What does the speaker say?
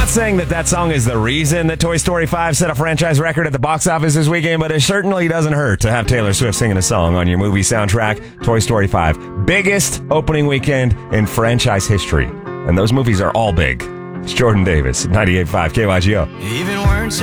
not saying that song is the reason that Toy Story 5 set a franchise record at the box office this weekend, but it certainly doesn't hurt to have Taylor Swift singing a song on your movie soundtrack. Toy Story 5, biggest opening weekend in franchise history. And those movies are all big. It's Jordan Davis, 98.5 KYGO. Even words